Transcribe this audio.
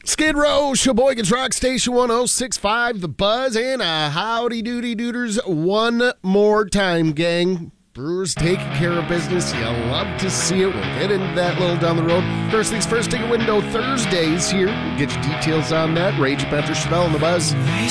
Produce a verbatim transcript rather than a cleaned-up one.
Skid Row, Sheboygan's Rock Station one oh six point five, The Buzz, and a howdy doody dooders one more time, gang. Brewers taking care of business. You love to see it. We'll get into that a little down the road. First things first, Ticket Window Thursdays here. We'll get you details on that. Rage Panther, Chevelle, and The Buzz.